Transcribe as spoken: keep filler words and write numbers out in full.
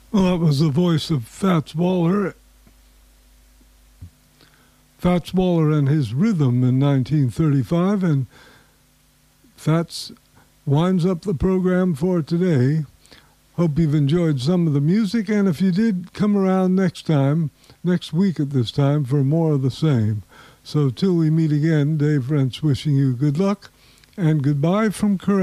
Well, that was the voice of Fats Waller. Fats Waller and his rhythm in nineteen thirty-five, and Fats winds up the program for today. Hope you've enjoyed some of the music, and if you did, come around next time, next week at this time, for more of the same. So till we meet again, Dave Rentz wishing you good luck, and goodbye from Corinne.